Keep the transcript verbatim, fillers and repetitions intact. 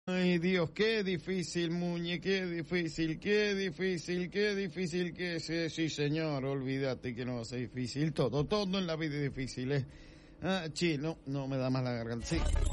Ay, Dios, qué difícil, Muñe, qué difícil, qué difícil, qué difícil que es. Sí, sí, señor, olvídate que no va a ser difícil. Todo, todo en la vida es difícil, ¿eh? Ah, sí, no, no me da más la garganta. Sí.